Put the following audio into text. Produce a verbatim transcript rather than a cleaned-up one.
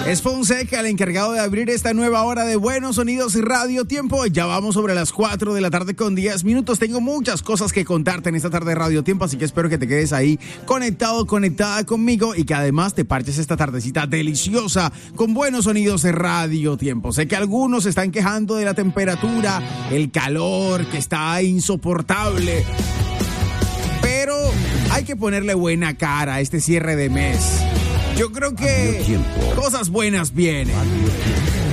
Es Fonseca el encargado de abrir esta nueva hora de Buenos Sonidos y Radio Tiempo. Ya vamos sobre las cuatro de la tarde con diez minutos. Tengo muchas cosas que contarte en esta tarde de Radio Tiempo, así que espero que te quedes ahí conectado, conectada conmigo y que además te parches esta tardecita deliciosa con Buenos Sonidos de Radio Tiempo. Sé que algunos se están quejando de la temperatura, el calor que está insoportable, pero hay que ponerle buena cara a este cierre de mes. Yo creo que cosas buenas vienen.